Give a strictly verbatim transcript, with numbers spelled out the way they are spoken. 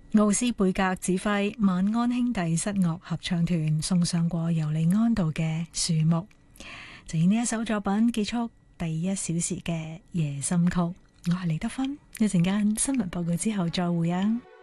奧斯貝格指揮晚安兄弟室樂合唱團送上過尤利安道嘅樹木，就以呢一首作品結束第一小時嘅夜心曲。我係李德芬，一陣間新聞報告之後再會啊。